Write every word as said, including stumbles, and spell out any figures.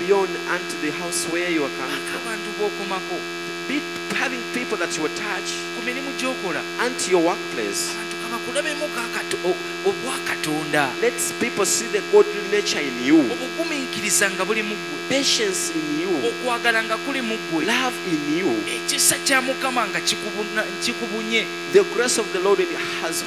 beyond unto the house where you are coming from. abantu b'okomako Be having people that you attach ku mirimu gy'okola unto your workplace. abantu kabakulabemu obwakatonda Let people see the godly nature in you, obugumiikiriza nga buli mu ggwe patience in you, okwagala nga kuli mu ggwe love in you. ekisa kya mukama nga kikubuna- kikubunye The grace of the Lord has